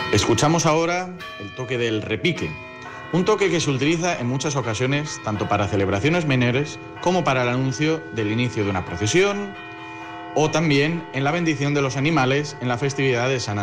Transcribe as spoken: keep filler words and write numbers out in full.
Escuchamos ahora el toque del repique, un toque que se utiliza en muchas ocasiones tanto para celebraciones menores como para el anuncio del inicio de una procesión o también en la bendición de los animales en la festividad de San